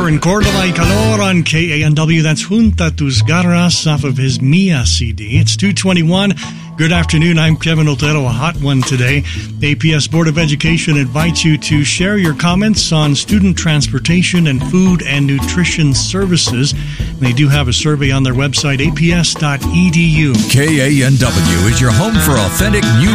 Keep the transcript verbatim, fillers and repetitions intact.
here in Cordova y Calor on K A N W. That's Junta Tus Garras off of his Mia C D. It's two twenty-one. Good afternoon. I'm Kevin Otero, a hot one today. A P S Board of Education invites you to share your comments on student transportation and food and nutrition services. They do have a survey on their website, a p s dot e d u. K A N W is your home for authentic new